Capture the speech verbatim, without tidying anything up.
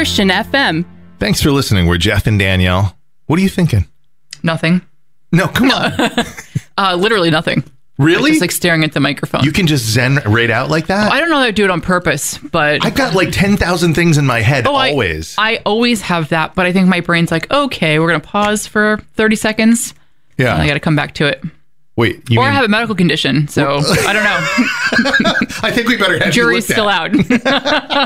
Christian F M. Thanks for listening. We're Jeff and Danielle. What are you thinking? Nothing. No, come on. uh, literally nothing. Really? Just like staring at the microphone. You can just zen right out like that? I don't know that I do it on purpose, but... I've got like ten thousand things in my head oh, always. I, I always have that, but I think my brain's like, okay, we're going to pause for thirty seconds. Yeah. And I got to come back to it. Wait, you Or mean... I have a medical condition, so I don't know. I think we better have Jury's still out.